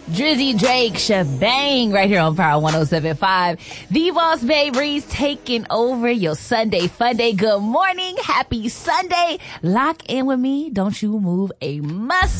Drizzy Drake, Shebang, right here on Power 107.5. The Boss Babe Reese taking over your Sunday fun day. Good morning. Happy Sunday. Lock in with me. Don't you move a muscle.